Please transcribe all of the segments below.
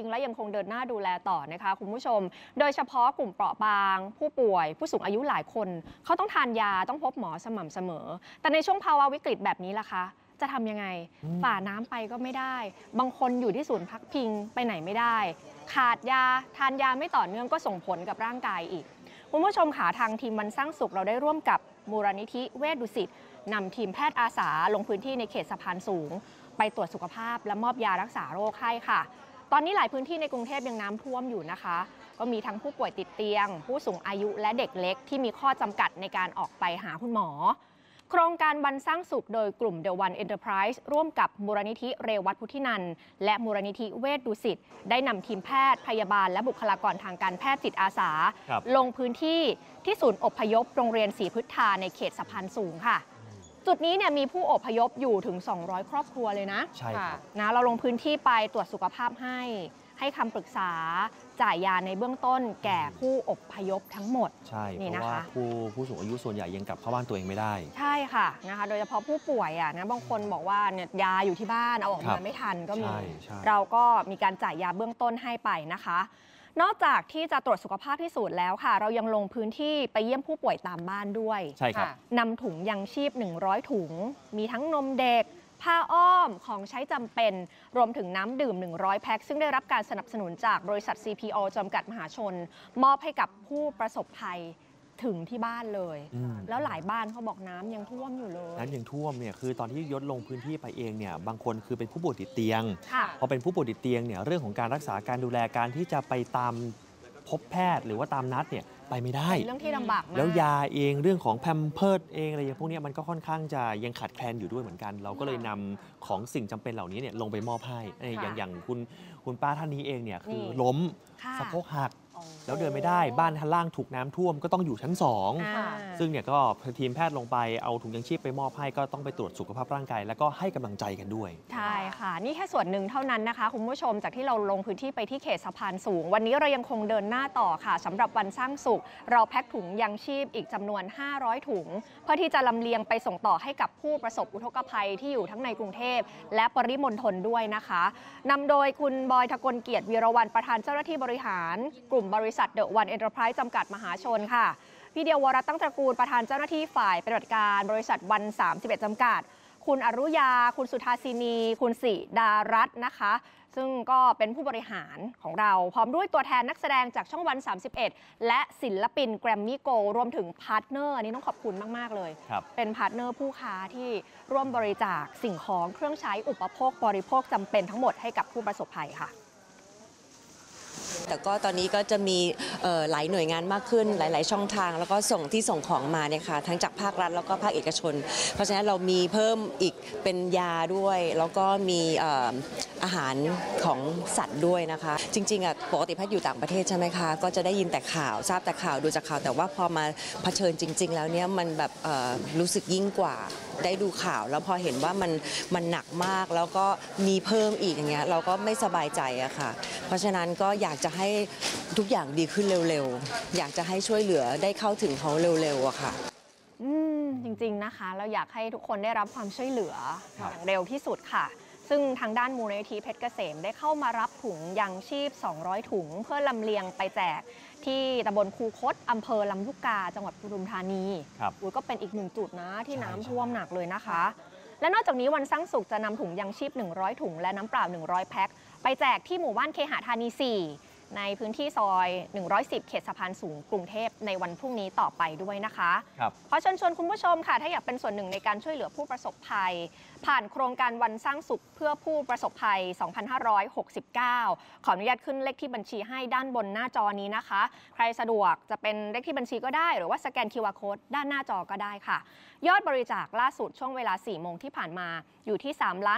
และยังคงเดินหน้าดูแลต่อนะคะคุณผู้ชมโดยเฉพาะกลุ่มเปราะบางผู้ป่วยผู้สูงอายุหลายคนเขาต้องทานยาต้องพบหมอสม่ำเสมอแต่ในช่วงภาวะวิกฤตแบบนี้ล่ะคะจะทำยังไงฝ่าน้ำไปก็ไม่ได้บางคนอยู่ที่ศูนย์พักพิงไปไหนไม่ได้ขาดยาทานยาไม่ต่อเนื่องก็ส่งผลกับร่างกายอีกคุณผู้ชมขาทางทีมวันสร้างสุขเราได้ร่วมกับมูลนิธิเวชดุสิตนำทีมแพทย์อาสาลงพื้นที่ในเขตสะพานสูงไปตรวจสุขภาพและมอบยารักษาโรคให้ค่ะตอนนี้หลายพื้นที่ในกรุงเทพยังน้ำท่วมอยู่นะคะก็มีทั้งผู้ป่วยติดเตียงผู้สูงอายุและเด็กเล็กที่มีข้อจำกัดในการออกไปหาคุณหมอโครงการวันสร้างสุขโดยกลุ่ม The One Enterprise ร่วมกับมูลนิธิเรวัตพุทธินันท์และมูลนิธิเวชดุสิตได้นำทีมแพทย์พยาบาลและบุคลากรทางการแพทย์จิตอาสาลงพื้นที่ที่ศูนย์อพยพโรงเรียนศรีพุทธาในเขตสะพานสูงค่ะจุดนี้เนี่ยมีผู้อพยพอยู่ถึง200ครอบครัวเลยนะใช่ครับนะเราลงพื้นที่ไปตรวจสุขภาพให้คำปรึกษาจ่ายยาในเบื้องต้นแก่ผู้อพยพทั้งหมดใช่เพราะว่าผู้สูงอายุส่วนใหญ่ยังกลับเข้าบ้านตัวเองไม่ได้ใช่ค่ะนะคะโดยเฉพาะผู้ป่วยนะบางคนบอกว่าเนี่ยยาอยู่ที่บ้านเอาออกมาไม่ทันก็มีเราก็มีการจ่ายยาเบื้องต้นให้ไปนะคะนอกจากที่จะตรวจสุขภาพที่ศูนย์แล้วค่ะเรายังลงพื้นที่ไปเยี่ยมผู้ป่วยตามบ้านด้วยใช่ครับนำถุงยังชีพ100ถุงมีทั้งนมเด็กผ้าอ้อมของใช้จำเป็นรวมถึงน้ำดื่ม100แพ็คซึ่งได้รับการสนับสนุนจากบริษัท CPO จำกัดมหาชนมอบให้กับผู้ประสบภัยถึงที่บ้านเลยแล้วหลายบ้านเขาบอกน้ำยังท่วมอยู่เลยน้ำยังท่วมเนี่ยคือตอนที่ยศลงพื้นที่ไปเองเนี่ยบางคนคือเป็นผู้ป่วยติดเตียงพอเป็นผู้ป่วยติดเตียงเนี่ยเรื่องของการรักษาการดูแลการที่จะไปตามพบแพทย์หรือว่าตามนัดเนี่ยไปไม่ได้เรื่องที่ลำบากมากแล้วยาเองเรื่องของแพมเพิร์สเองอะไรอย่างพวกนี้มันก็ค่อนข้างจะยังขาดแคลนอยู่ด้วยเหมือนกันเราก็เลยนำของสิ่งจำเป็นเหล่านี้เนี่ยลงไปมอบให้อย่างคุณป้าท่านนี้เองเนี่ยคือล้มสะโพกหักแล้วเดินไม่ได้บ้านชั้นล่างถูกน้ำท่วมก็ต้องอยู่ชั้น2ซึ่งเนี่ยก็ทีมแพทย์ลงไปเอาถุงยังชีพไปมอบให้ก็ต้องไปตรวจสุขภาพร่างกายแล้วก็ให้กำลังใจกันด้วยใช่ค่ะนี่แค่ส่วนหนึ่งเท่านั้นนะคะคุณผู้ชมจากที่เราลงพื้นที่ไปที่เขตสะพานสูงวันนี้เรายังคงเดินหน้าต่อค่ะสำหรับวันสร้างสุขเราแพ็คถุงยังชีพอีกจำนวน500ถุงเพื่อที่จะลำเลียงไปส่งต่อให้กับผู้ประสบอุทกภัยที่อยู่ทั้งในกรุงเทพและปริมณฑลด้วยนะคะนำโดยคุณบอยทกลเกียรติวีรวรรณประธานเจ้าหน้าที่บริหารกลุ่มบริษัท The One Enterprise จำกัดมหาชนค่ะพี่เดียววรตั้งตระกูลประธานเจ้าหน้าที่ฝ่ายปฏิบัติการบริษัทวัน31จำกัดคุณอรุยาคุณสุธาสินีคุณสิดารัตน์นะคะซึ่งก็เป็นผู้บริหารของเราพร้อมด้วยตัวแทนนักแสดงจากช่องวัน31และศิลปินแกรมมี่โกลด์รวมถึงพาร์ทเนอร์อันนี้ต้องขอบคุณมากๆเลยเป็นพาร์ทเนอร์ผู้ค้าที่ร่วมบริจาคสิ่งของเครื่องใช้อุปโภคบริโภคจำเป็นทั้งหมดให้กับผู้ประสบภัยค่ะแต่ก็ตอนนี้ก็จะมีหลายหน่วยงานมากขึ้นหลายๆช่องทางแล้วก็ส่งของมาเนี่ยค่ะทั้งจากภาครัฐแล้วก็ภาคเอกชนเพราะฉะนั้นเรามีเพิ่มอีกเป็นยาด้วยแล้วก็มีอาหารของสัตว์ด้วยนะคะจริงๆปกติแพทย์อยู่ต่างประเทศใช่ไหมคะก็จะได้ยินแต่ข่าวทราบแต่ข่าวดูจากข่าวแต่ว่าพอมาเผชิญจริงๆแล้วเนี่ยมันแบบรู้สึกยิ่งกว่าได้ดูข่าวแล้วพอเห็นว่ามันหนักมากแล้วก็มีเพิ่มอีกอย่างเงี้ยเราก็ไม่สบายใจอะค่ะเพราะฉะนั้นก็อยากจะให้ทุกอย่างดีขึ้นเร็วๆอยากจะให้ช่วยเหลือได้เข้าถึงเขาเร็วๆอะค่ะจริงๆนะคะเราอยากให้ทุกคนได้รับความช่วยเหลืออย่างเร็วที่สุดค่ะซึ่งทางด้านมูลนิธิเพชรเกษมได้เข้ามารับถุงยังชีพ200ถุงเพื่อลำเลียงไปแจกที่ตำบลคูคตอำเภอลำลูกกาจังหวัดปทุมธานีก็เป็นอีกหนึ่งจุดนะที่น้ำท่วมหนักเลยนะคะและนอกจากนี้วันสร้างสุขจะนำถุงยังชีพ100ถุงและน้ำเปล่า100แพ็คไปแจกที่หมู่บ้านเคหธานี4ในพื้นที่ซอย110เขตสะพานสูงกรุงเทพในวันพรุ่งนี้ต่อไปด้วยนะคะขอเชิญชวนคุณผู้ชมค่ะถ้าอยากเป็นส่วนหนึ่งในการช่วยเหลือผู้ประสบภัยผ่านโครงการวันสร้างสุขเพื่อผู้ประสบภัย2569ขออนุญาตขึ้นเลขที่บัญชีให้ด้านบนหน้าจอนี้นะคะใครสะดวกจะเป็นเลขที่บัญชีก็ได้หรือว่าสแกน QR Code ด้านหน้าจอก็ได้ค่ะยอดบริจาคล่าสุดช่วงเวลา 4 โมงที่ผ่านมาอยู่ที่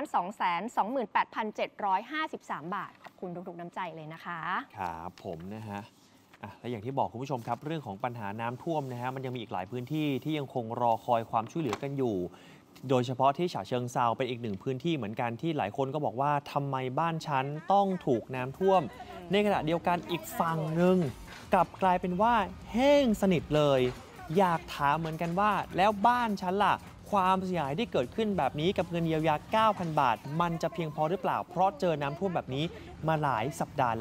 3,228,753 บาทขอบคุณทุกๆน้ำใจเลยนะคะครับผมนะฮะและอย่างที่บอกคุณผู้ชมครับเรื่องของปัญหาน้ำท่วมนะฮะมันยังมีอีกหลายพื้นที่ที่ยังคงรอคอยความช่วยเหลือกันอยู่โดยเฉพาะที่ฉะเชิงเทราเป็นอีกหนึ่งพื้นที่เหมือนกันที่หลายคนก็บอกว่าทำไมบ้านฉันต้องถูกน้ำท่วมในขณะเดียวกันอีกฝั่งหนึ่งกลับกลายเป็นว่าแห้งสนิทเลยอยากถามเหมือนกันว่าแล้วบ้านฉันล่ะความเสียหายที่เกิดขึ้นแบบนี้กับเงินเยียวยา 9,000 บาทมันจะเพียงพอหรือเปล่าเพราะเจอน้ำท่วมแบบนี้มาหลายสัปดาห์